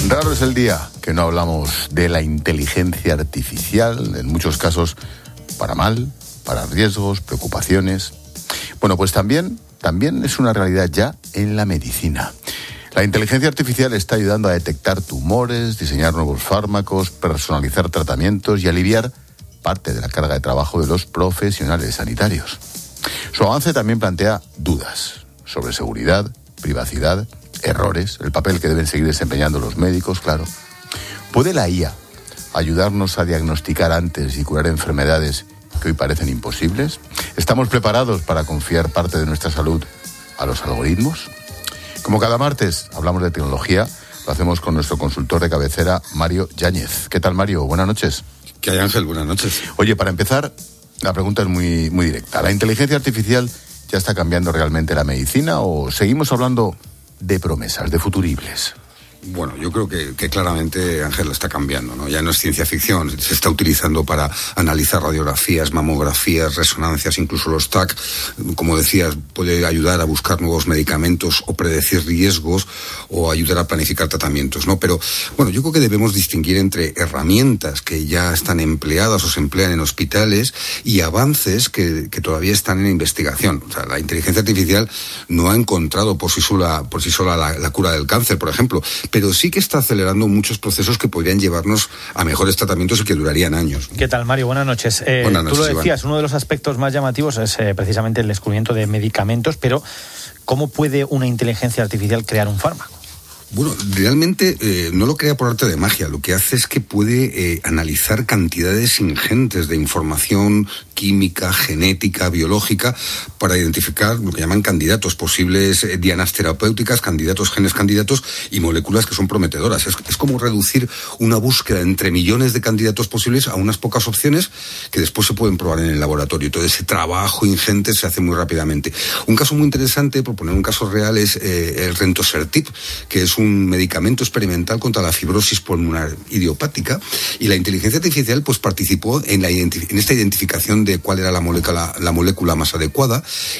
Raro es el día que no hablamos de la inteligencia artificial, en muchos casos para mal, para riesgos, preocupaciones. Bueno, pues también es una realidad ya en la medicina. La inteligencia artificial está ayudando a detectar tumores, diseñar nuevos fármacos, personalizar tratamientos y aliviar parte de la carga de trabajo de los profesionales sanitarios. Su avance también plantea dudas sobre seguridad, privacidad, errores, el papel que deben seguir desempeñando los médicos, claro. ¿Puede la IA ayudarnos a diagnosticar antes y curar enfermedades que hoy parecen imposibles? ¿Estamos preparados para confiar parte de nuestra salud a los algoritmos? Como cada martes hablamos de tecnología, lo hacemos con nuestro consultor de cabecera, Mario Yáñez. ¿Qué tal, Mario? Buenas noches. ¿Qué hay, Ángel? Buenas noches. Oye, para empezar, la pregunta es muy directa. ¿La inteligencia artificial ya está cambiando realmente la medicina o seguimos hablando de promesas, de futuribles? Bueno, yo creo que claramente, Ángel, lo está cambiando, ¿no? Ya no es ciencia ficción, se está utilizando para analizar radiografías, mamografías, resonancias, incluso los TAC. Como decías, puede ayudar a buscar nuevos medicamentos o predecir riesgos o ayudar a planificar tratamientos, ¿no? Pero, bueno, yo creo que debemos distinguir entre herramientas que ya están empleadas o se emplean en hospitales y avances que todavía están en investigación. O sea, la inteligencia artificial no ha encontrado por sí sola la cura del cáncer, por ejemplo, pero sí que está acelerando muchos procesos que podrían llevarnos a mejores tratamientos y que durarían años. ¿Qué tal, Mario? Buenas noches. Buenas noches, tú lo decías, Iván. uno de los aspectos más llamativos es precisamente el descubrimiento de medicamentos, pero ¿cómo puede una inteligencia artificial crear un fármaco? Bueno, realmente no lo crea por arte de magia. Lo que hace es que puede analizar cantidades ingentes de información química, genética, biológica, para identificar lo que llaman candidatos, posibles dianas terapéuticas, genes candidatos y moléculas que son prometedoras. Es como reducir una búsqueda entre millones de candidatos posibles a unas pocas opciones que después se pueden probar en el laboratorio. Todo ese trabajo ingente se hace muy rápidamente. Un caso muy interesante, por poner un caso real, es el Rentosertib, que es un medicamento experimental contra la fibrosis pulmonar idiopática, y la inteligencia artificial pues participó en esta identificación de cuál era la molécula más adecuada,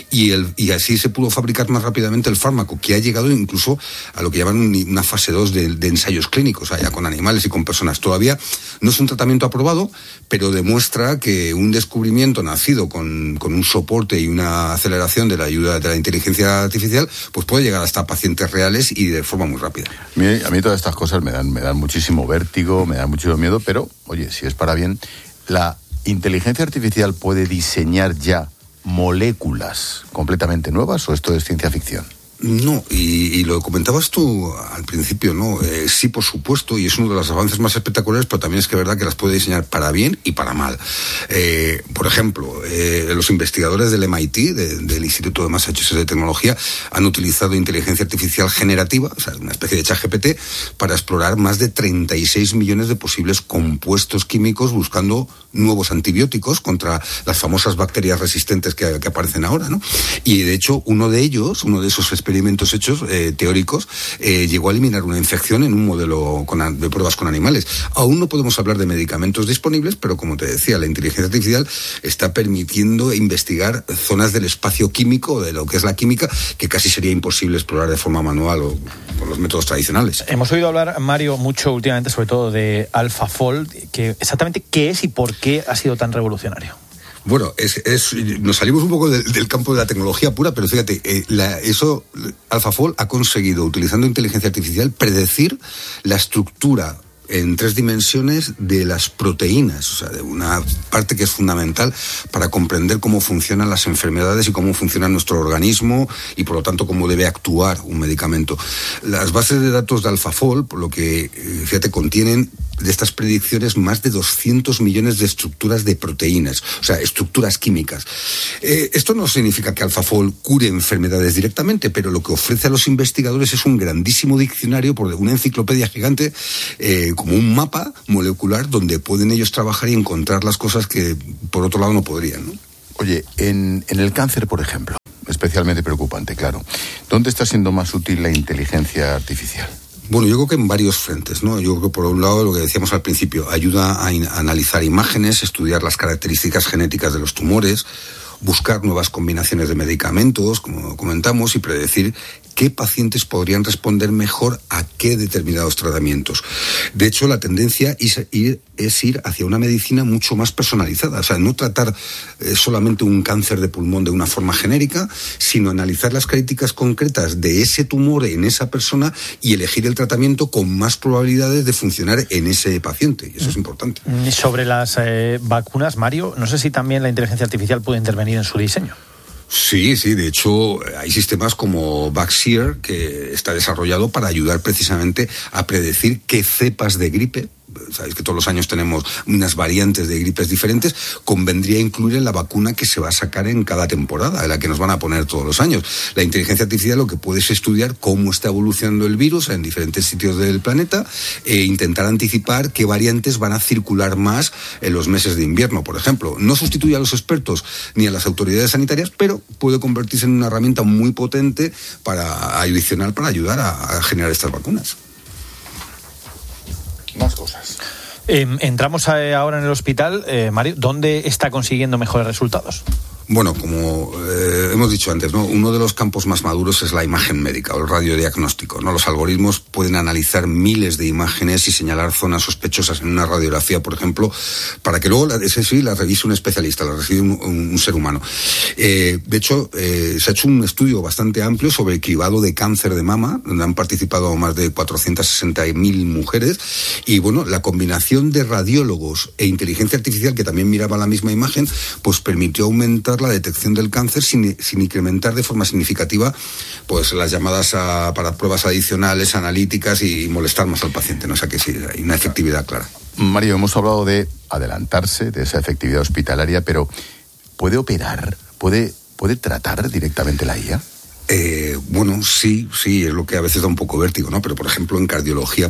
y así se pudo fabricar más rápidamente el fármaco, que ha llegado incluso a lo que llaman una fase 2 de ensayos clínicos, allá con animales y con personas. Todavía no es un tratamiento aprobado, pero demuestra que un descubrimiento nacido con un soporte y una aceleración de la ayuda de la inteligencia artificial pues puede llegar hasta pacientes reales y de forma muy rápida. A mí todas estas cosas me dan muchísimo vértigo, me dan muchísimo miedo, pero, oye, si es para bien, la inteligencia artificial puede diseñar ya moléculas completamente nuevas, ¿o esto es ciencia ficción? No, y lo comentabas tú al principio, ¿no? Sí, por supuesto, y es uno de los avances más espectaculares, pero también es que es verdad que las puede diseñar para bien y para mal. Por ejemplo, los investigadores del MIT, del Instituto de Massachusetts de Tecnología, han utilizado inteligencia artificial generativa, o sea, una especie de ChatGPT, para explorar más de 36 millones de posibles compuestos químicos buscando nuevos antibióticos contra las famosas bacterias resistentes que aparecen ahora, ¿no? Y de hecho, uno de esos experimentos hechos teóricos llegó a eliminar una infección en un modelo de pruebas con animales. Aún no podemos hablar de medicamentos disponibles, pero como te decía, la inteligencia artificial está permitiendo investigar zonas del espacio químico, de lo que es la química, que casi sería imposible explorar de forma manual o con los métodos tradicionales. Hemos oído hablar, Mario, mucho últimamente, sobre todo de AlphaFold, que exactamente qué es y por qué ha sido tan revolucionario. Bueno, nos salimos un poco del campo de la tecnología pura, pero fíjate, AlphaFold ha conseguido, utilizando inteligencia artificial, predecir la estructura en 3 dimensiones de las proteínas, o sea, de una parte que es fundamental para comprender cómo funcionan las enfermedades y cómo funciona nuestro organismo y, por lo tanto, cómo debe actuar un medicamento. Las bases de datos de AlphaFold, por lo que, fíjate, contienen de estas predicciones más de 200 millones de estructuras de proteínas, o sea, estructuras químicas. Esto no significa que AlphaFold cure enfermedades directamente, pero lo que ofrece a los investigadores es un grandísimo diccionario, por una enciclopedia gigante, como un mapa molecular donde pueden ellos trabajar y encontrar las cosas que por otro lado no podrían, ¿no? Oye, en el cáncer, por ejemplo, especialmente preocupante, claro, ¿dónde está siendo más útil la inteligencia artificial? Bueno, yo creo que en varios frentes, ¿no? Yo creo que por un lado, lo que decíamos al principio, ayuda a analizar imágenes, estudiar las características genéticas de los tumores, buscar nuevas combinaciones de medicamentos, como comentamos, y predecir qué pacientes podrían responder mejor a que determinados tratamientos. De hecho, la tendencia es ir hacia una medicina mucho más personalizada, o sea, no tratar solamente un cáncer de pulmón de una forma genérica, sino analizar las características concretas de ese tumor en esa persona y elegir el tratamiento con más probabilidades de funcionar en ese paciente, y eso es importante. Sobre las vacunas, Mario, no sé si también la inteligencia artificial puede intervenir en su diseño. Sí, de hecho hay sistemas como Vaxier que está desarrollado para ayudar precisamente a predecir qué cepas de gripe, sabéis que todos los años tenemos unas variantes de gripes diferentes, convendría incluir en la vacuna que se va a sacar en cada temporada, en la que nos van a poner todos los años. La inteligencia artificial lo que puede es estudiar cómo está evolucionando el virus en diferentes sitios del planeta e intentar anticipar qué variantes van a circular más en los meses de invierno, por ejemplo. No sustituye a los expertos ni a las autoridades sanitarias, pero puede convertirse en una herramienta muy potente adicional para ayudar a generar estas vacunas. Más cosas. Entramos ahora en el hospital. Mario, ¿dónde está consiguiendo mejores resultados? Bueno, como hemos dicho antes, ¿no? Uno de los campos más maduros es la imagen médica o el radiodiagnóstico, ¿no? Los algoritmos pueden analizar miles de imágenes y señalar zonas sospechosas en una radiografía, por ejemplo, para que luego la revise un especialista, la recibe un ser humano. De hecho, se ha hecho un estudio bastante amplio sobre el cribado de cáncer de mama, donde han participado más de 460.000 mujeres, y bueno, la combinación de radiólogos e inteligencia artificial, que también miraba la misma imagen, pues permitió aumentar la detección del cáncer sin incrementar de forma significativa pues las llamadas para pruebas adicionales, analíticas y molestar más al paciente, ¿no? O sea que sí, hay una efectividad clara. Mario, hemos hablado de adelantarse, de esa efectividad hospitalaria, pero ¿puede operar? ¿Puede tratar directamente la IA? Bueno, sí, es lo que a veces da un poco vértigo, ¿no? Pero, por ejemplo, en cardiología,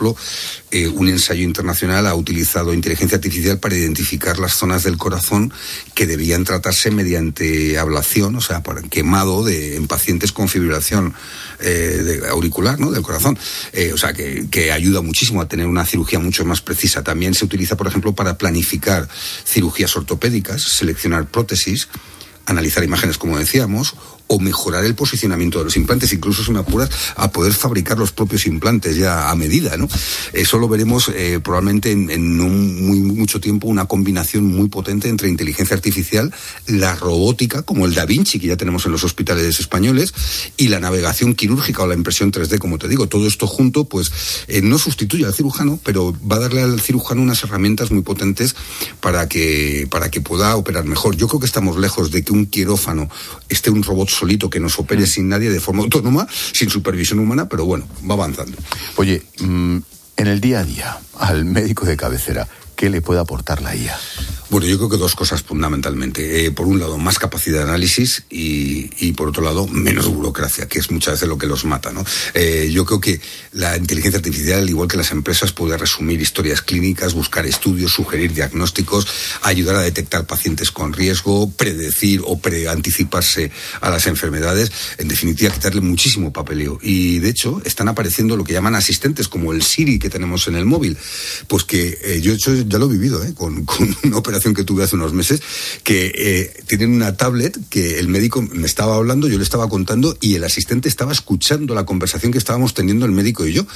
un ensayo internacional ha utilizado inteligencia artificial para identificar las zonas del corazón que debían tratarse mediante ablación, o sea, por quemado en pacientes con fibrilación auricular, ¿no? Del corazón. O sea, que ayuda muchísimo a tener una cirugía mucho más precisa. También se utiliza, por ejemplo, para planificar cirugías ortopédicas, seleccionar prótesis, analizar imágenes, como decíamos, o mejorar el posicionamiento de los implantes, incluso si me apuras, a poder fabricar los propios implantes ya a medida, ¿no? Eso lo veremos probablemente en no mucho tiempo, una combinación muy potente entre inteligencia artificial, la robótica, como el Da Vinci, que ya tenemos en los hospitales españoles, y la navegación quirúrgica o la impresión 3D, como te digo. Todo esto junto, pues, no sustituye al cirujano, pero va a darle al cirujano unas herramientas muy potentes para que pueda operar mejor. Yo creo que estamos lejos de que un quirófano esté un robot solito que nos opere sin nadie, de forma autónoma, sin supervisión humana, pero bueno, va avanzando. Oye, en el día a día, al médico de cabecera, ¿qué le puede aportar la IA? Bueno, yo creo que dos cosas fundamentalmente. Por un lado, más capacidad de análisis y por otro lado, menos burocracia, que es muchas veces lo que los mata, ¿no? Yo creo que la inteligencia artificial, al igual que las empresas, puede resumir historias clínicas, buscar estudios, sugerir diagnósticos, ayudar a detectar pacientes con riesgo, predecir o anticiparse a las enfermedades. En definitiva, quitarle muchísimo papeleo. Y, de hecho, están apareciendo lo que llaman asistentes, como el Siri que tenemos en el móvil. Pues que yo, de hecho, ya lo he vivido, con una operación que tuve hace unos meses, que tienen una tablet que el médico me estaba hablando, yo le estaba contando y el asistente estaba escuchando la conversación que estábamos teniendo el médico y yo,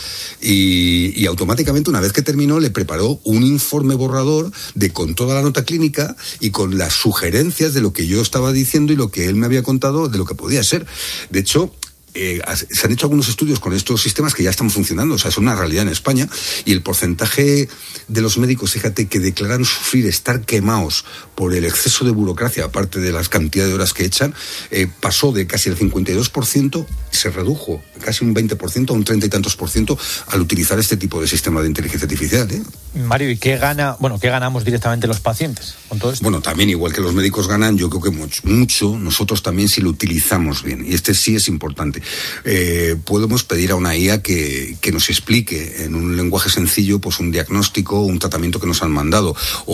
y automáticamente, una vez que terminó, le preparó un informe borrador con toda la nota clínica y con las sugerencias de lo que yo estaba diciendo y lo que él me había contado de lo que podía ser. De hecho, se han hecho algunos estudios con estos sistemas que ya están funcionando, o sea, es una realidad en España, y el porcentaje de los médicos, fíjate, que declaran sufrir, estar quemados por el exceso de burocracia, aparte de las cantidades de horas que echan, pasó de casi el 52%, se redujo casi un 20% a un 30 y tantos % al utilizar este tipo de sistema de inteligencia artificial, ¿eh? Mario, ¿y qué ganamos directamente los pacientes con todo esto? Bueno, también, igual que los médicos ganan, yo creo que mucho nosotros también, si lo utilizamos bien, y este sí es importante. Podemos pedir a una IA que nos explique en un lenguaje sencillo pues un diagnóstico, un tratamiento que nos han mandado,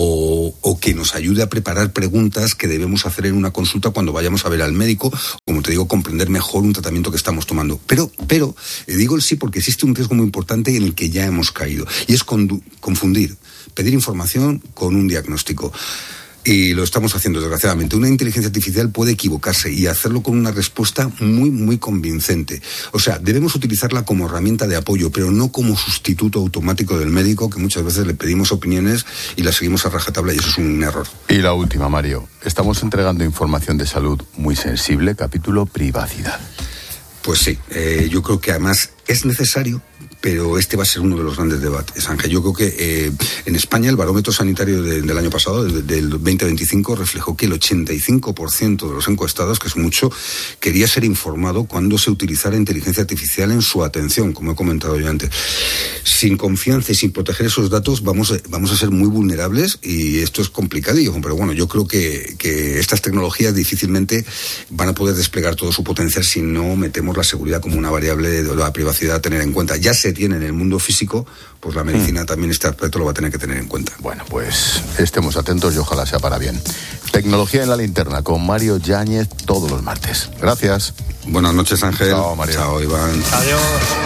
o que nos ayude a preparar preguntas que debemos hacer en una consulta cuando vayamos a ver al médico, como te digo, comprender mejor un tratamiento que estamos tomando. Pero digo el sí porque existe un riesgo muy importante en el que ya hemos caído, y es confundir, pedir información con un diagnóstico. Y lo estamos haciendo, desgraciadamente. Una inteligencia artificial puede equivocarse y hacerlo con una respuesta muy, muy convincente. O sea, debemos utilizarla como herramienta de apoyo, pero no como sustituto automático del médico, que muchas veces le pedimos opiniones y las seguimos a rajatabla, y eso es un error. Y la última, Mario. Estamos entregando información de salud muy sensible, capítulo privacidad. Pues sí, yo creo que además es necesario, pero este va a ser uno de los grandes debates, Ángel. Yo creo que en España el barómetro sanitario del año pasado, del 2025, reflejó que el 85% de los encuestados, que es mucho, quería ser informado cuando se utilizara inteligencia artificial en su atención, como he comentado yo antes. Sin confianza y sin proteger esos datos vamos a ser muy vulnerables, y esto es complicadillo, pero bueno, yo creo que estas tecnologías difícilmente van a poder desplegar todo su potencial si no metemos la seguridad como una variable de la privacidad a tener en cuenta. Ya se tiene en el mundo físico, pues la medicina también este aspecto lo va a tener que tener en cuenta. Bueno, pues estemos atentos y ojalá sea para bien. Tecnología en la linterna con Mario Yáñez todos los martes. Gracias. Buenas noches, Ángel. Chao, Mario. Chao, Iván. Adiós.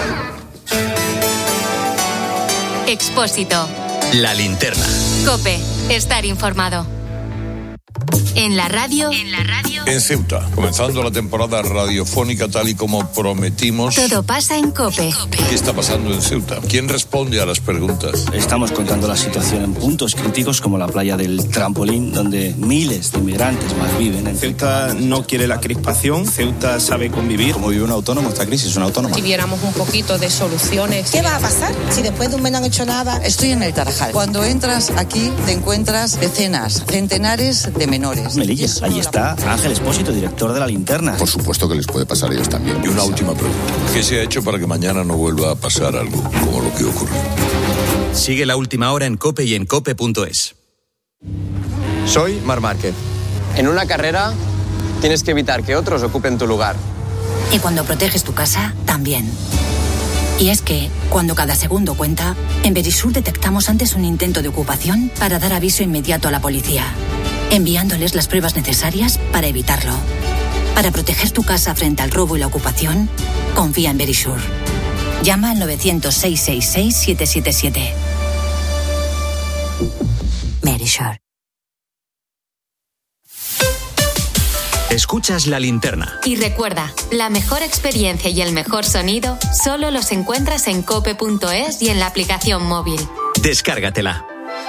Expósito. La linterna. COPE. Estar informado. En la radio. En Ceuta, comenzando la temporada radiofónica tal y como prometimos. Todo pasa en COPE. ¿Qué está pasando en Ceuta? ¿Quién responde a las preguntas? Estamos contando la situación en puntos críticos como la playa del Trampolín, donde miles de inmigrantes más viven. Ceuta no quiere la crispación, Ceuta sabe convivir. Como vive un autónomo, esta crisis es una autónoma. Si viéramos un poquito de soluciones. ¿Qué va a pasar si después de un mes no han hecho nada? Estoy en el Tarajal. Cuando entras aquí te encuentras decenas, centenares de menores. Melilla, ahí está Ángel Expósito, director de La Linterna. Por supuesto que les puede pasar a ellos también. Y una última pregunta. ¿Qué se ha hecho para que mañana no vuelva a pasar algo como lo que ocurrió? Sigue La Última Hora en COPE y en COPE.es. Soy Marc Márquez. En una carrera tienes que evitar que otros ocupen tu lugar. Y cuando proteges tu casa, también. Y es que, cuando cada segundo cuenta, en Verisur detectamos antes un intento de ocupación para dar aviso inmediato a la policía, enviándoles las pruebas necesarias para evitarlo. Para proteger tu casa frente al robo y la ocupación, confía en Verisur. Llama al 900-666-777. Verisur. Escuchas La Linterna. Y recuerda, la mejor experiencia y el mejor sonido solo los encuentras en cope.es y en la aplicación móvil. Descárgatela.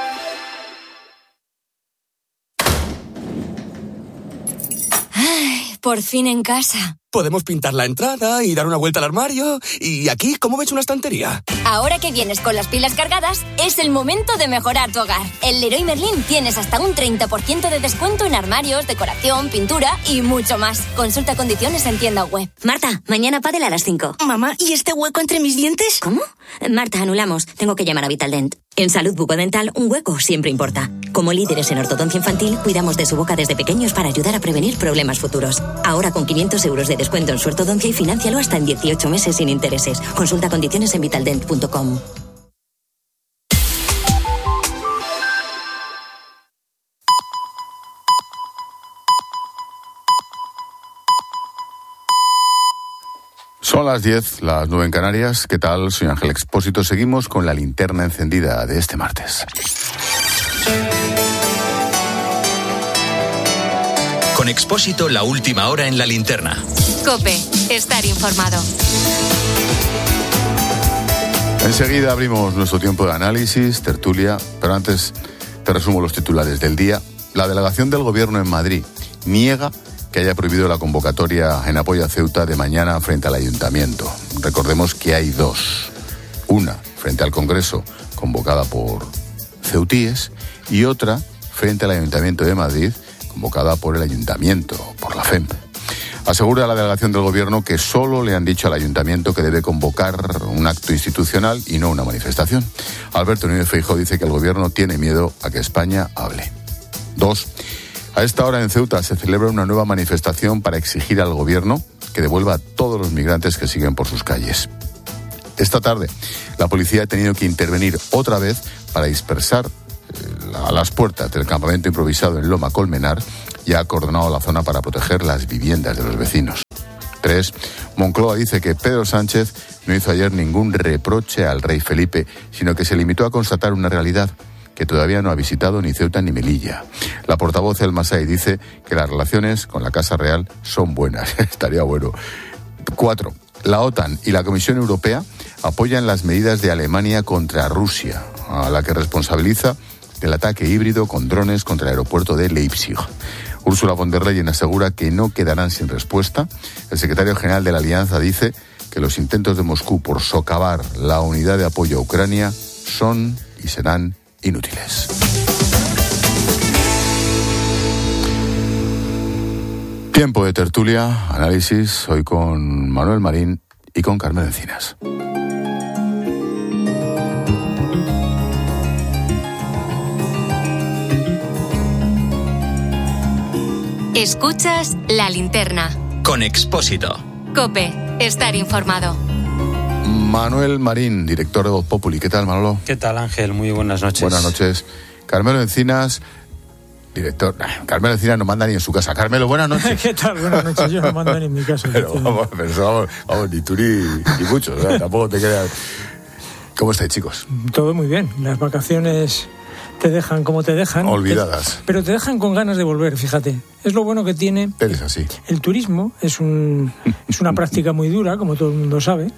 Ay, por fin en casa. Podemos pintar la entrada y dar una vuelta al armario. Y aquí, ¿cómo ves una estantería? Ahora que vienes con las pilas cargadas, es el momento de mejorar tu hogar. En Leroy Merlin tienes hasta un 30% de descuento en armarios, decoración, pintura y mucho más. Consulta condiciones en tienda web. Marta, mañana pádel a las 5. Mamá, ¿y este hueco entre mis dientes? ¿Cómo? Marta, anulamos. Tengo que llamar a Vitaldent. En salud bucodental, un hueco siempre importa. Como líderes en ortodoncia infantil, cuidamos de su boca desde pequeños para ayudar a prevenir problemas futuros. Ahora con 500 euros de descuento en su ortodoncia y financialo hasta en 18 meses sin intereses. Consulta condiciones en vitaldent.com. Son las 10, las 9 en Canarias. ¿Qué tal? Soy Ángel Expósito. Seguimos con la linterna encendida de este martes. Con Expósito, La Última Hora en La Linterna. COPE. Estar informado. Enseguida abrimos nuestro tiempo de análisis, tertulia, pero antes te resumo los titulares del día. La delegación del Gobierno en Madrid niega que haya prohibido la convocatoria en apoyo a Ceuta de mañana frente al Ayuntamiento. Recordemos que hay dos. Una frente al Congreso, convocada por ceutíes, y otra frente al Ayuntamiento de Madrid, convocada por el Ayuntamiento, por la FEMP. Asegura la delegación del Gobierno que solo le han dicho al Ayuntamiento que debe convocar un acto institucional y no una manifestación. Alberto Núñez Feijóo dice que el Gobierno tiene miedo a que España hable. 2. A esta hora en Ceuta se celebra una nueva manifestación para exigir al Gobierno que devuelva a todos los migrantes que siguen por sus calles. Esta tarde, la policía ha tenido que intervenir otra vez para dispersar a las puertas del campamento improvisado en Loma Colmenar y ha acordonado la zona para proteger las viviendas de los vecinos. 3. Moncloa dice que Pedro Sánchez no hizo ayer ningún reproche al rey Felipe, sino que se limitó a constatar una realidad, que todavía no ha visitado ni Ceuta ni Melilla. La portavoz El Masai dice que las relaciones con la Casa Real son buenas. Estaría bueno. 4. La OTAN y la Comisión Europea apoyan las medidas de Alemania contra Rusia, a la que responsabiliza del ataque híbrido con drones contra el aeropuerto de Leipzig. Ursula von der Leyen asegura que no quedarán sin respuesta. El secretario general de la Alianza dice que los intentos de Moscú por socavar la unidad de apoyo a Ucrania son y serán inútiles. Tiempo de tertulia, análisis, hoy con Manuel Marín y con Carmen Encinas. Escuchas La Linterna. Con Expósito. COPE. Estar informado. Manuel Marín, director de Voz Populi. ¿Qué tal, Manolo? ¿Qué tal, Ángel? Muy buenas noches. Buenas noches. Carmelo Encinas, director. Carmelo Encinas no manda ni en su casa. Carmelo, buenas noches. ¿Qué tal? Buenas noches. Yo no mando ni en mi casa. Pero vamos, ni tú ni muchos, ¿verdad? Tampoco te creas. ¿Cómo estáis, chicos? Todo muy bien. Las vacaciones te dejan como te dejan. Olvidadas. Pero te dejan con ganas de volver, fíjate. Es lo bueno que tiene. Eres así. El turismo es una práctica muy dura, como todo el mundo sabe,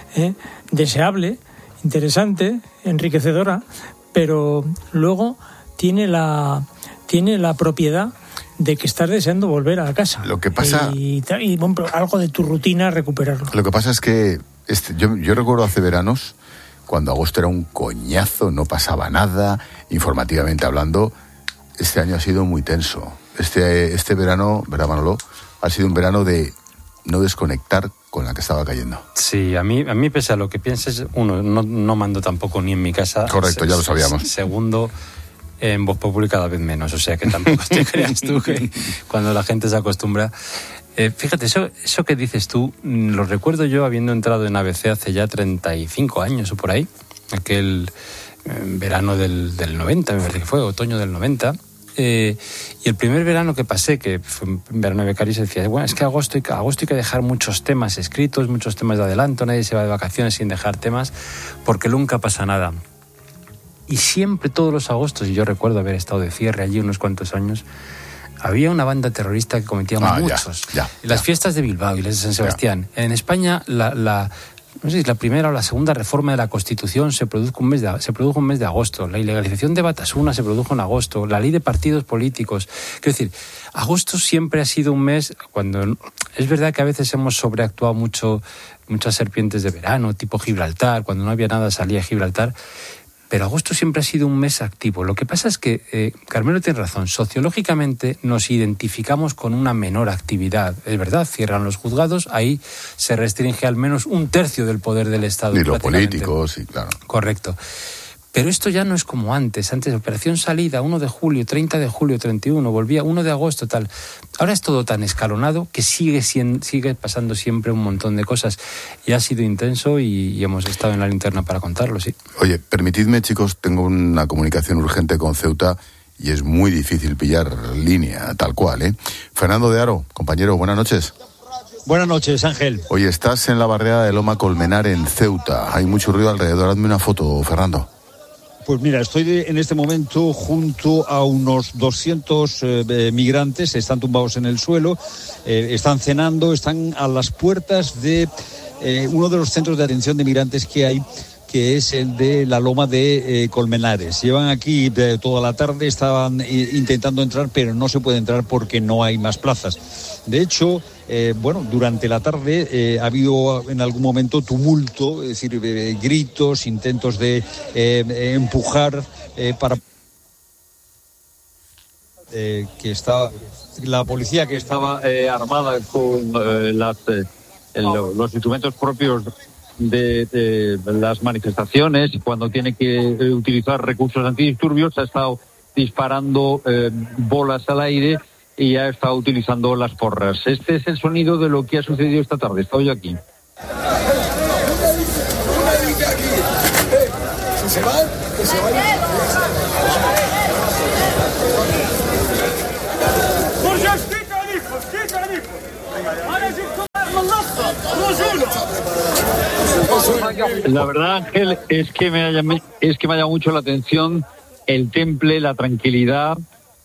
deseable, interesante, enriquecedora, pero luego tiene la propiedad de que estás deseando volver a casa. Lo que pasa... Y bueno, algo de tu rutina recuperarlo. Lo que pasa es que yo recuerdo hace veranos, cuando agosto era un coñazo, no pasaba nada, informativamente hablando. Este año ha sido muy tenso. Este verano, ¿verdad, Manolo? Ha sido un verano de no desconectar con la que estaba cayendo. Sí, a mí pese a lo que pienses, uno, no mando tampoco ni en mi casa. Correcto, ya lo sabíamos. Segundo, en Voz Populi cada vez menos, o sea que tampoco te creas tú que cuando la gente se acostumbra... Fíjate, eso que dices tú, lo recuerdo yo habiendo entrado en ABC hace ya 35 años o por ahí, aquel verano del 90, me parece que fue, otoño del 90, y el primer verano que pasé, que fue un verano de becario, se decía, bueno, es que agosto hay que dejar muchos temas escritos, muchos temas de adelanto, nadie se va de vacaciones sin dejar temas, porque nunca pasa nada. Y siempre, todos los agostos, y yo recuerdo haber estado de cierre allí unos cuantos años, había una banda terrorista que cometía muchos. Las fiestas de Bilbao y las de San Sebastián. En España, no sé si la primera o la segunda reforma de la Constitución se produjo un mes de agosto. La ilegalización de Batasuna se produjo en agosto. La ley de partidos políticos. Quiero decir, agosto siempre ha sido un mes cuando... Es verdad que a veces hemos sobreactuado mucho, muchas serpientes de verano, tipo Gibraltar. Cuando no había nada salía Gibraltar. Pero agosto siempre ha sido un mes activo. Lo que pasa es que, Carmelo tiene razón, sociológicamente nos identificamos con una menor actividad. Es verdad, cierran los juzgados, ahí se restringe al menos un tercio del poder del Estado. Y los políticos, sí, claro. Correcto. Pero esto ya no es como antes. Antes, operación salida, 1 de julio, 30 de julio, 31, volvía 1 de agosto, tal. Ahora es todo tan escalonado que sigue pasando siempre un montón de cosas. Y ha sido intenso y hemos estado en la linterna para contarlo, sí. Oye, permitidme, chicos, tengo una comunicación urgente con Ceuta y es muy difícil pillar línea, tal cual, ¿eh? Fernando de Aro, compañero, buenas noches. Buenas noches, Ángel. Oye, estás en la barriada de Loma Colmenar, en Ceuta. Hay mucho ruido alrededor. Hazme una foto, Fernando. Pues mira, estoy en este momento junto a unos 200 migrantes, están tumbados en el suelo, están cenando, están a las puertas de uno de los centros de atención de migrantes que hay, que es el de la Loma de Colmenares. Llevan aquí toda la tarde, estaban intentando entrar, pero no se puede entrar porque no hay más plazas. De hecho, durante la tarde ha habido en algún momento tumulto, es decir, gritos, intentos de empujar para que estaba la policía, que estaba armada con los instrumentos propios de las manifestaciones, y cuando tiene que utilizar recursos antidisturbios ha estado disparando bolas al aire y ha estado utilizando las porras. Este es el sonido de lo que ha sucedido esta tarde. Estoy aquí. Si se van, que se vayan. La verdad, Ángel, es que me llama mucho la atención el temple, la tranquilidad,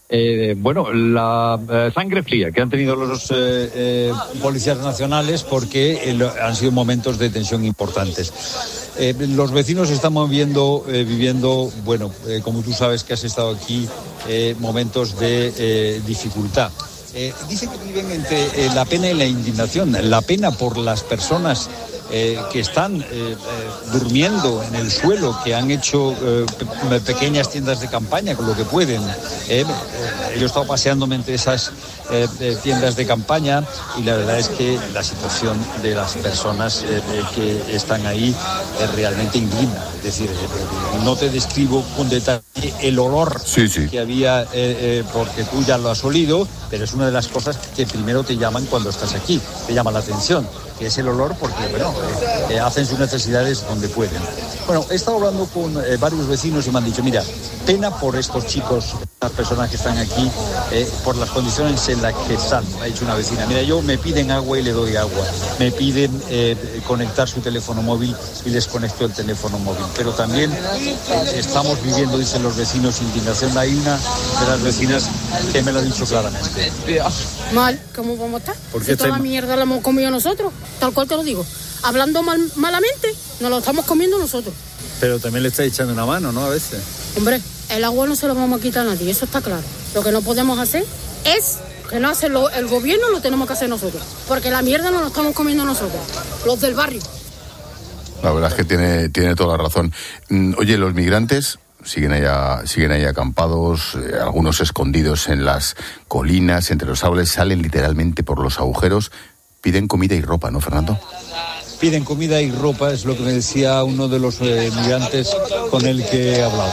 la sangre fría que han tenido los policías nacionales, porque han sido momentos de tensión importantes. Los vecinos estamos viviendo, como tú sabes que has estado aquí, momentos de dificultad. Dicen que viven entre la pena y la indignación. La pena por las personas que están durmiendo en el suelo, que han hecho pequeñas tiendas de campaña con lo que pueden. Yo he estado paseándome entre esas tiendas de campaña, y la verdad es que la situación de las personas que están ahí es realmente indigna. Es decir, no te describo con detalle el olor que había, porque tú ya lo has olido, pero es una de las cosas que primero te llaman cuando estás aquí, te llama la atención, que es el olor, porque hacen sus necesidades donde pueden. Bueno, he estado hablando con varios vecinos y me han dicho, mira, pena por estos chicos, las personas que están aquí, por las condiciones en las que están. Me ha dicho una vecina, mira, yo me piden agua y le doy agua, me piden conectar su teléfono móvil y les conecto el teléfono móvil, pero también estamos viviendo, dicen los vecinos, indignación. Hay una de las vecinas que me lo ha dicho claramente. Mal, ¿cómo vamos a estar? ¿Por qué? Si toda la mierda la hemos comido nosotros, tal cual te lo digo. Hablando malamente, nos lo estamos comiendo nosotros. Pero también le está echando una mano, ¿no? A veces. Hombre, el agua no se lo vamos a quitar a nadie, eso está claro. Lo que no podemos hacer es que no hace el gobierno, lo tenemos que hacer nosotros. Porque la mierda no la estamos comiendo nosotros, los del barrio. La verdad es que tiene toda la razón. Oye, los migrantes siguen ahí acampados, algunos escondidos en las colinas, entre los árboles, salen literalmente por los agujeros, piden comida y ropa, ¿no, Fernando? Piden comida y ropa, es lo que me decía uno de los migrantes con el que he hablado.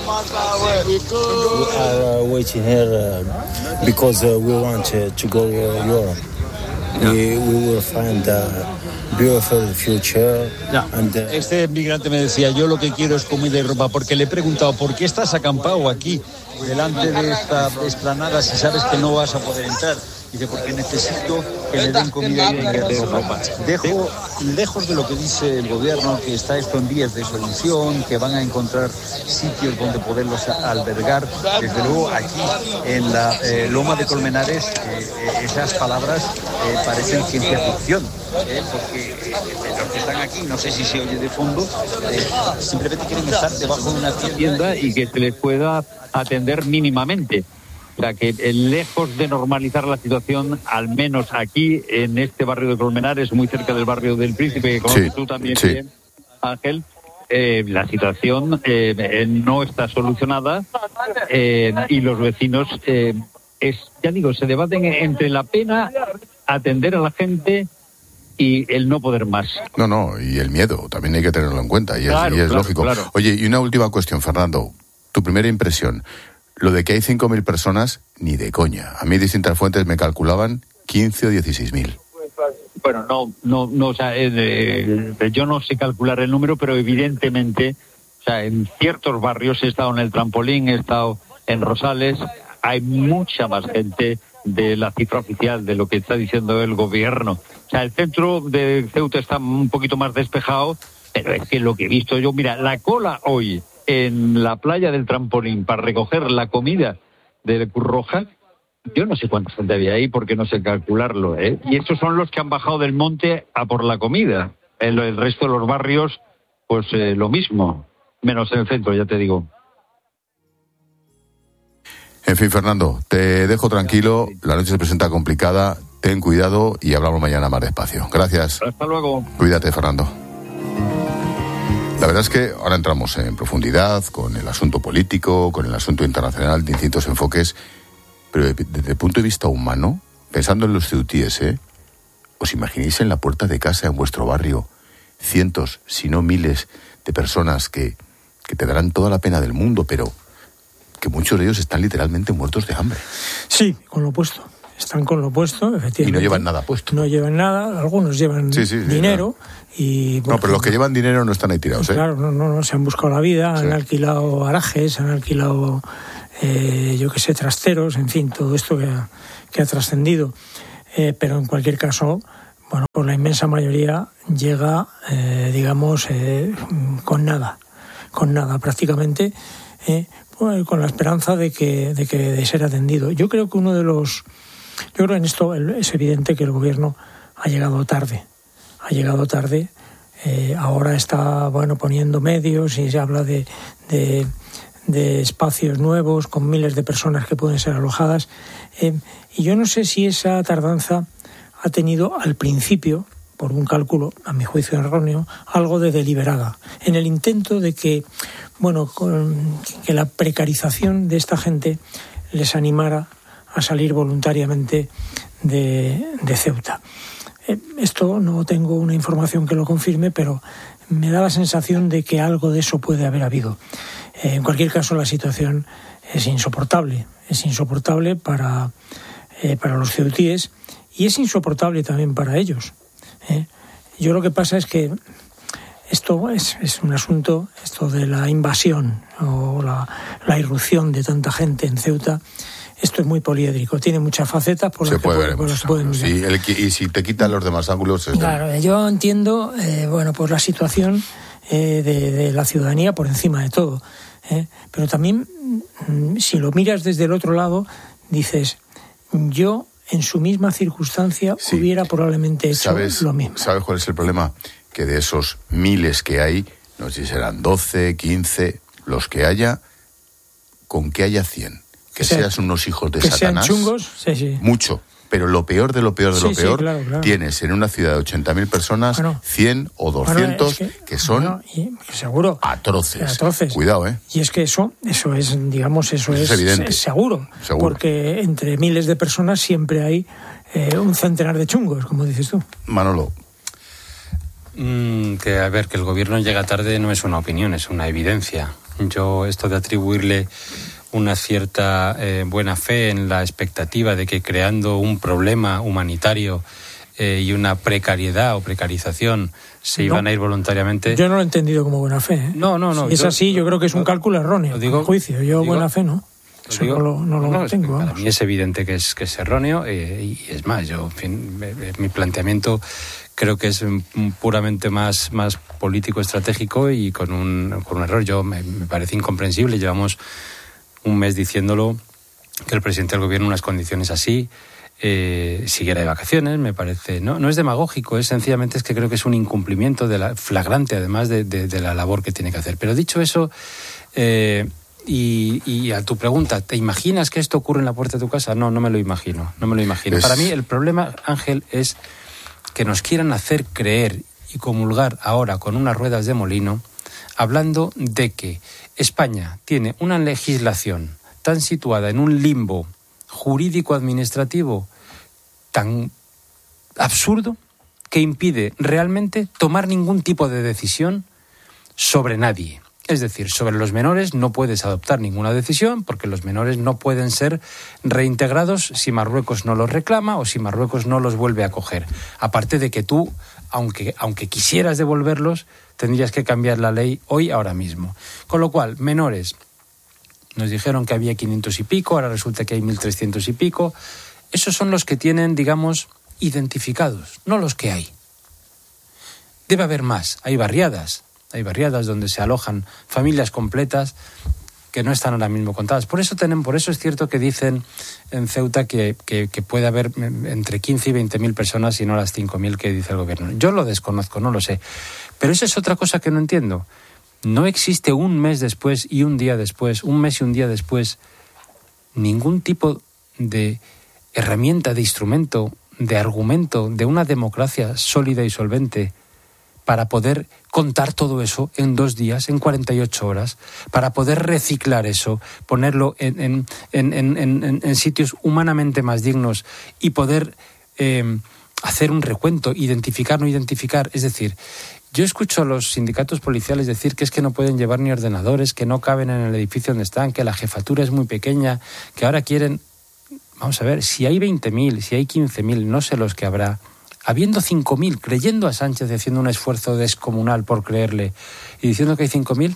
We are waiting here because we want to go Europe. We will find a beautiful future. Este migrante me decía, yo lo que quiero es comida y ropa, porque le he preguntado, ¿por qué estás acampado aquí, delante de esta explanada, si sabes que no vas a poder entrar? Dice, porque necesito que me den comida y que me den ropa. Lejos de lo que dice el gobierno, que está esto en vías de solución, que van a encontrar sitios donde poderlos albergar. Desde luego, aquí en la Loma de Colmenares, esas palabras parecen ciencia ficción. Porque los que están aquí, no sé si se oye de fondo, simplemente quieren estar debajo de una tienda y que se les pueda atender mínimamente. O sea, que lejos de normalizar la situación, al menos aquí, en este barrio de Colmenares, muy cerca del barrio del Príncipe, que conoces tú también bien, Ángel, la situación no está solucionada y los vecinos, se debaten entre la pena, atender a la gente y el no poder más. No, y el miedo, también hay que tenerlo en cuenta, y es lógico. Claro. Oye, y una última cuestión, Fernando, tu primera impresión. Lo de que hay 5.000 personas, ni de coña. A mí distintas fuentes me calculaban 15 o 16.000. Bueno, no, o sea, yo no sé calcular el número, pero evidentemente, o sea, en ciertos barrios, he estado en el Trampolín, he estado en Rosales, hay mucha más gente de la cifra oficial, de lo que está diciendo el gobierno. O sea, el centro de Ceuta está un poquito más despejado, pero es que lo que he visto yo, mira, la cola hoy en la playa del Trampolín para recoger la comida de Cruz Roja, yo no sé cuánta gente había ahí porque no sé calcularlo, ¿eh? Y estos son los que han bajado del monte a por la comida. El resto de los barrios, pues lo mismo, menos en el centro, ya te digo. En fin, Fernando, te dejo tranquilo, la noche se presenta complicada, ten cuidado y hablamos mañana más despacio. Gracias. Hasta luego. Cuídate, Fernando. La verdad es que ahora entramos en profundidad con el asunto político, con el asunto internacional, de distintos enfoques, pero desde el punto de vista humano, pensando en los ceutíes, ¿os imagináis en la puerta de casa en vuestro barrio cientos, si no miles, de personas que te darán toda la pena del mundo, pero que muchos de ellos están literalmente muertos de hambre? Sí, con lo puesto. Están con lo puesto, efectivamente. Y no llevan nada puesto. No llevan nada, algunos llevan dinero. Claro. Y, no, pero los que llevan dinero no están ahí tirados, Claro, no, se han buscado la vida, han alquilado garajes, han alquilado, trasteros, en fin, todo esto que ha trascendido. Pero en cualquier caso, bueno, pues la inmensa mayoría llega, con nada prácticamente. con la esperanza de ser atendido. Yo creo que en esto es evidente que el gobierno ha llegado tarde. Ahora está poniendo medios y se habla de espacios nuevos con miles de personas que pueden ser alojadas. Y yo no sé si esa tardanza ha tenido al principio, por un cálculo, a mi juicio erróneo, algo de deliberada, en el intento de que la precarización de esta gente les animara a salir voluntariamente de Ceuta. Esto no tengo una información que lo confirme, pero me da la sensación de que algo de eso puede haber habido. En cualquier caso, la situación es insoportable para los ceutíes y es insoportable también para ellos. Yo lo que pasa es que esto es un asunto, esto de la invasión o la irrupción de tanta gente en Ceuta. Esto es muy poliédrico, tiene muchas facetas por las que pueden mirar. Sí, y si te quitan los demás ángulos... Claro, yo entiendo pues la situación de la ciudadanía por encima de todo. Pero también, si lo miras desde el otro lado, dices, yo en su misma circunstancia hubiera probablemente hecho lo mismo. ¿Sabes cuál es el problema? Que de esos miles que hay, no sé si serán 12, 15, los que haya, con que haya 100. Que seas unos hijos de Satanás. Que sean chungos, sí. Mucho. Pero lo peor de lo peor de lo peor, claro. Tienes en una ciudad de 80.000 personas 100 o 200 que son seguro, atroces. Cuidado, Y es que eso es evidente. Es seguro. Porque entre miles de personas siempre hay un centenar de chungos, como dices tú. Manolo. Que el gobierno llega tarde no es una opinión, es una evidencia. Yo esto de atribuirle una cierta buena fe en la expectativa de que creando un problema humanitario y una precariedad o precarización se iban a ir voluntariamente. Yo no lo he entendido como buena fe. No. Si es así, yo creo que es un cálculo erróneo. En juicio, buena fe no. Eso no lo tengo. Para mí es evidente que es erróneo y es más, mi planteamiento creo que es puramente más político estratégico y con un error. Me parece incomprensible. Llevamos un mes diciéndolo, que el presidente del gobierno en unas condiciones así siguiera de vacaciones. Me parece, no es demagógico, sencillamente es que creo que es un incumplimiento flagrante, además de la labor que tiene que hacer. Pero dicho eso, y a tu pregunta, ¿te imaginas que esto ocurre en la puerta de tu casa? No me lo imagino. Para mí el problema, Ángel, es que nos quieran hacer creer y comulgar ahora con unas ruedas de molino, hablando de que España tiene una legislación tan situada en un limbo jurídico-administrativo tan absurdo que impide realmente tomar ningún tipo de decisión sobre nadie. Es decir, sobre los menores no puedes adoptar ninguna decisión porque los menores no pueden ser reintegrados si Marruecos no los reclama o si Marruecos no los vuelve a acoger. Aparte de que tú, aunque quisieras devolverlos, tendrías que cambiar la ley ahora mismo. Con lo cual, menores, nos dijeron que había 500 y pico, ahora resulta que hay 1.300 y pico. Esos son los que tienen, digamos, identificados, no los que hay. Debe haber más, hay barriadas donde se alojan familias completas que no están ahora mismo contadas. Por eso es cierto que dicen en Ceuta que puede haber entre 15 y 20.000 personas y no las 5.000 que dice el gobierno. Yo lo desconozco, no lo sé. Pero esa es otra cosa que no entiendo. No existe un mes después y un día después, un mes y un día después, ningún tipo de herramienta, de instrumento, de argumento, de una democracia sólida y solvente para poder contar todo eso en 2 días, en 48 horas, para poder reciclar eso, ponerlo en sitios humanamente más dignos y poder hacer un recuento, identificar, no identificar. Es decir, yo escucho a los sindicatos policiales decir que es que no pueden llevar ni ordenadores, que no caben en el edificio donde están, que la jefatura es muy pequeña, que ahora quieren... Vamos a ver, si hay 20.000, si hay 15.000, no sé los que habrá... Habiendo 5.000, creyendo a Sánchez y haciendo un esfuerzo descomunal por creerle y diciendo que hay 5.000,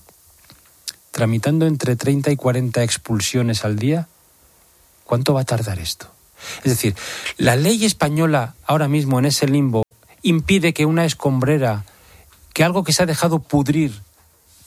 tramitando entre 30 y 40 expulsiones al día, ¿cuánto va a tardar esto? Es decir, la ley española ahora mismo en ese limbo impide que una escombrera, que algo que se ha dejado pudrir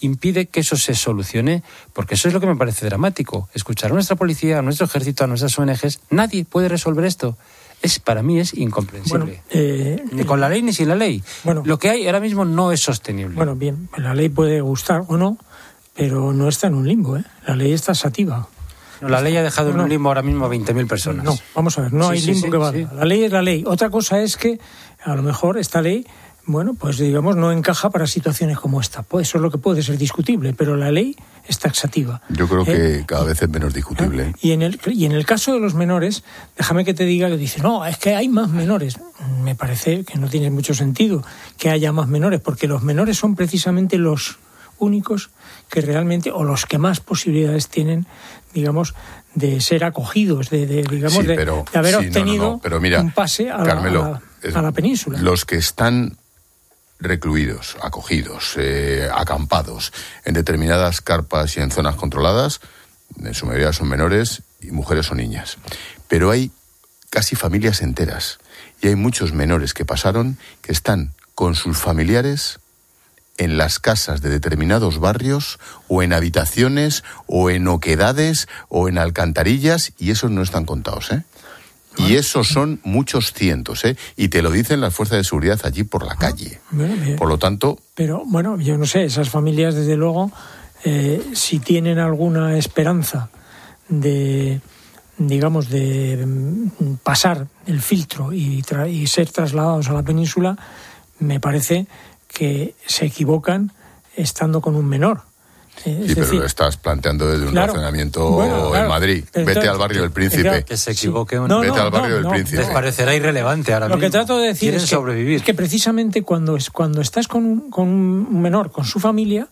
impide que eso se solucione, porque eso es lo que me parece dramático. Escuchar a nuestra policía, a nuestro ejército, a nuestras ONGs, nadie puede resolver esto. Para mí es incomprensible. Ni con la ley ni sin la ley. Lo que hay ahora mismo no es sostenible. Bueno, bien, la ley puede gustar o no, pero no está en un limbo, ¿eh? La ley es taxativa. No, la ley ha dejado en un limbo ahora mismo a 20.000 personas. No, vamos a ver, no hay limbo que valga. La ley es la ley. Otra cosa es que a lo mejor esta ley, bueno, pues digamos, no encaja para situaciones como esta. Pues eso es lo que puede ser discutible, pero la ley es taxativa. Yo creo que cada vez es menos discutible. Y en el caso de los menores, déjame que te diga que dice, no, es que hay más menores. Me parece que no tiene mucho sentido que haya más menores, porque los menores son precisamente los únicos que realmente, o los que más posibilidades tienen, digamos, de ser acogidos, de haber obtenido un pase a, Carmelo, a la península. Los que están recluidos, acogidos, acampados en determinadas carpas y en zonas controladas, en su mayoría son menores y mujeres o niñas. Pero hay casi familias enteras y hay muchos menores que pasaron que están con sus familiares en las casas de determinados barrios o en habitaciones o en oquedades o en alcantarillas, y esos no están contados, ¿eh? Y esos son muchos cientos, ¿eh? Y te lo dicen las fuerzas de seguridad allí por la calle. Por lo tanto... Pero, bueno, yo no sé, esas familias, desde luego, si tienen alguna esperanza de, digamos, de pasar el filtro y ser trasladados a la península, me parece que se equivocan estando con un menor. Pero lo estás planteando desde un razonamiento en Madrid. Vete al barrio del Príncipe. Que se equivoque Vete al barrio del Príncipe. Les parecerá irrelevante ahora mismo. Lo que trato de decir es que precisamente cuando estás con un menor, con su familia,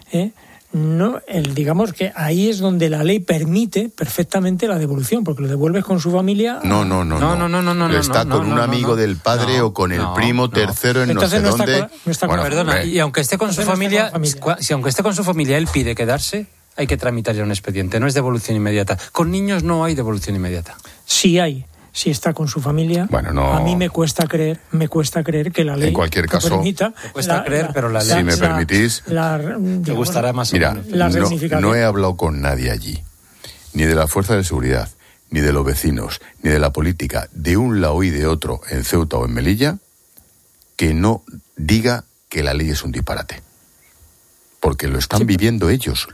digamos que ahí es donde la ley permite perfectamente la devolución, porque lo devuelves con su familia. No. Está con un amigo del padre o con el primo tercero en entonces no sé dónde. Perdona, y aunque esté con su familia, si aunque esté con su familia él pide quedarse, hay que tramitar ya un expediente, no es devolución inmediata. Con niños no hay devolución inmediata. Sí hay. Si está con su familia, a mí me cuesta creer que la ley en cualquier caso permita. Me cuesta creer, pero la ley... Si me permitís... Te gustará más mira, o menos. No he hablado con nadie allí, ni de la fuerza de seguridad, ni de los vecinos, ni de la política, de un lado y de otro, en Ceuta o en Melilla, que no diga que la ley es un disparate. Porque lo están viviendo ellos,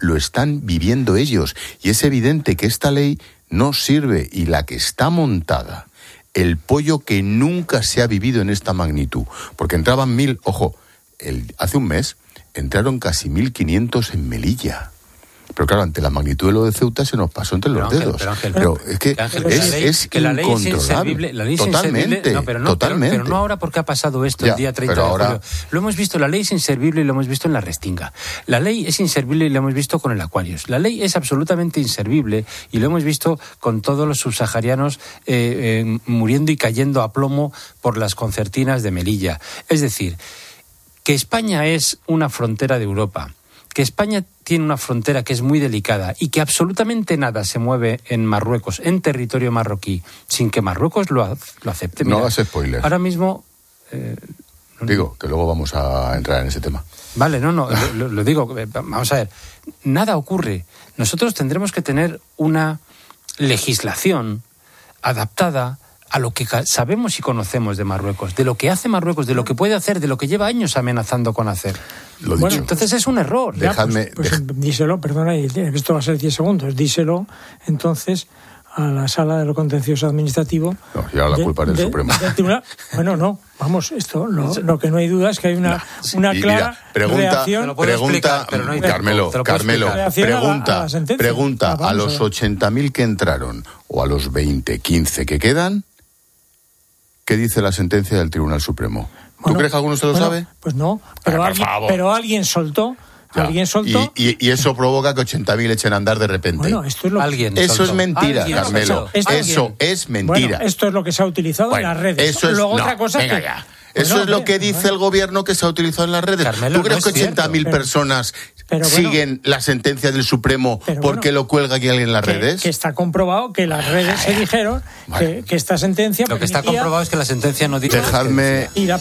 y es evidente que esta ley no sirve, y la que está montada, el pollo que nunca se ha vivido en esta magnitud, porque entraban 1.000, hace un mes entraron casi 1.500 en Melilla. Pero claro, ante la magnitud de lo de Ceuta se nos pasó entre los dedos. Pero es que es incontrolable. La ley es totalmente. Pero no ahora porque ha pasado esto el día 30 de julio. Lo hemos visto, la ley es inservible y lo hemos visto en la Restinga. La ley es inservible y lo hemos visto con el Aquarius. La ley es absolutamente inservible y lo hemos visto con todos los subsaharianos muriendo y cayendo a plomo por las concertinas de Melilla. Es decir, que España es una frontera de Europa, que España tiene una frontera que es muy delicada y que absolutamente nada se mueve en Marruecos, en territorio marroquí, sin que Marruecos lo acepte. Mira, no hagas spoilers. Ahora mismo... digo, que luego vamos a entrar en ese tema. Vale, lo digo. Vamos a ver, nada ocurre. Nosotros tendremos que tener una legislación adaptada a lo que sabemos y conocemos de Marruecos, de lo que hace Marruecos, de lo que puede hacer, de lo que lleva años amenazando con hacer. Bueno, entonces es un error. Dejadme... díselo, perdona, esto va a ser 10 segundos, díselo entonces a la sala de lo contencioso administrativo. No, ya la culpa es del Supremo. Bueno, no, vamos, esto, lo que no hay duda es que hay una clara reacción. Pregunta, Carmelo, pregunta a los 80.000 que entraron o a los 20, 15 que quedan, ¿qué dice la sentencia del Tribunal Supremo? ¿Tú crees que alguno se lo sabe? Pues no, pero alguien soltó. Y eso provoca que 80.000 echen a andar de repente. Bueno, esto es eso es mentira, Carmelo. Eso es mentira. Bueno, esto es lo que se ha utilizado en las redes. Eso es lo que dice el gobierno que se ha utilizado en las redes. Carmelo, ¿Tú crees que 80.000 personas siguen la sentencia del Supremo porque lo cuelga aquí alguien en las redes? Que está comprobado que las redes se dijeron que esta sentencia... Lo que está comprobado es que la sentencia no dice... Dejadme...